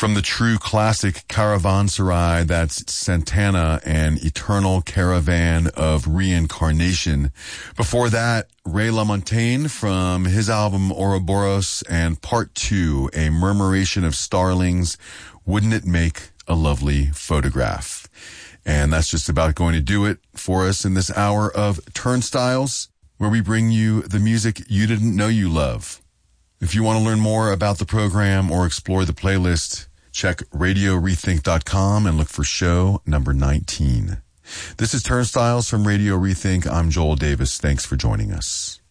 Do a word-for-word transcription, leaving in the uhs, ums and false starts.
From the true classic Caravanserai, that's Santana and Eternal Caravan of Reincarnation. Before that, Ray LaMontagne from his album Ouroboros and Part two, A Murmuration of Starlings, Wouldn't It Make a Lovely Photograph? And that's just about going to do it for us in this hour of Turnstiles, where we bring you the music you didn't know you love. If you want to learn more about the program or explore the playlist, check radio rethink dot com and look for show number nineteen. This is Turnstiles from Radio Rethink. I'm Joel Davis. Thanks for joining us.